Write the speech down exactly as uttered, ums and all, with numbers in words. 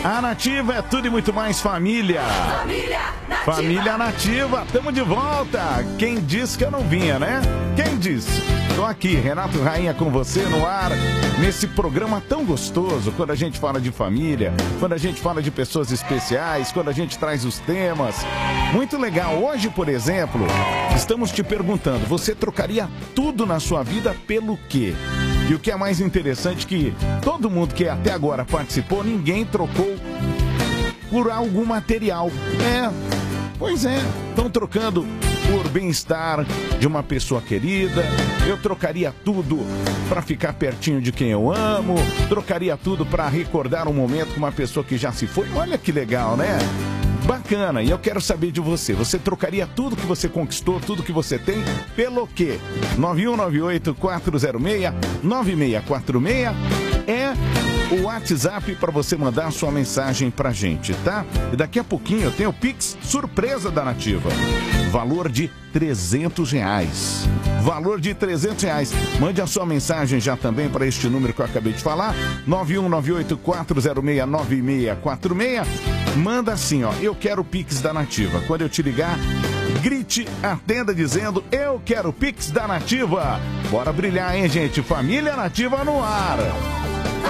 A Nativa é tudo e muito mais família. Família Nativa. Família Nativa, tamo de volta. Quem disse que eu não vinha, né? Quem disse? Tô aqui, Renato Rainha com você no ar, nesse programa tão gostoso, quando a gente fala de família, quando a gente fala de pessoas especiais, quando a gente traz os temas. Muito legal. Hoje, por exemplo, estamos te perguntando, você trocaria tudo na sua vida pelo quê? E o que é mais interessante que todo mundo que até agora participou, ninguém trocou por algum material. É, pois é, estão trocando por bem-estar de uma pessoa querida. Eu trocaria tudo para ficar pertinho de quem eu amo, trocaria tudo para recordar um momento com uma pessoa que já se foi. Olha que legal, né? Bacana, e eu quero saber de você. Você trocaria tudo que você conquistou, tudo que você tem, pelo quê? nove um nove oito, quatro zero seis, nove seis quatro seis é o WhatsApp para você mandar sua mensagem pra gente, tá? E daqui a pouquinho eu tenho o Pix surpresa da Nativa. Valor de trezentos reais. Valor de trezentos reais. Mande a sua mensagem já também para este número que eu acabei de falar. nove um nove oito, quatro zero seis, nove seis quatro seis. Manda assim, ó. Eu quero o Pix da Nativa. Quando eu te ligar, grite, atenda dizendo, eu quero o Pix da Nativa. Bora brilhar, hein, gente? Família Nativa no ar.